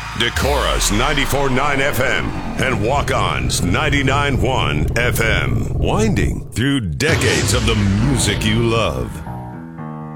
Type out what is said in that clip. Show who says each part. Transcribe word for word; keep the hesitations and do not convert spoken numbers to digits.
Speaker 1: Decorah's ninety-four point nine F M and Walk-On's ninety-nine point one F M. Winding through decades of the music you love.